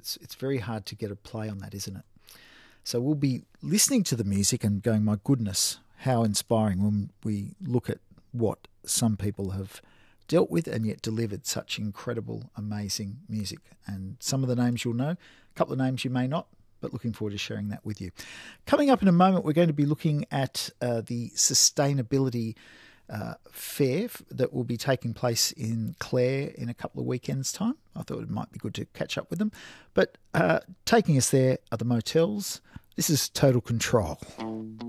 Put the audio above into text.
It's very hard to get a play on that, isn't it? So we'll be listening to the music and going, my goodness, how inspiring when we look at what some people have dealt with and yet delivered such incredible, amazing music. And some of the names you'll know, a couple of names you may not, but looking forward to sharing that with you. Coming up in a moment, we're going to be looking at the sustainability fair that will be taking place in Clare in a couple of weekends' time. I thought it might be good to catch up with them. But taking us there are the Motels. This is Total Control.